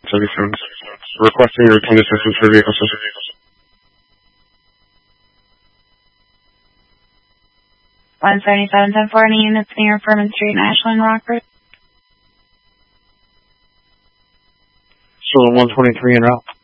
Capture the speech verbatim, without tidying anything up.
seventy-seven. Requesting routine assistance for vehicle system. one seventy-seven ten four, any units near Furman Street in Ashland, Rockford? Still on one twenty-three en route.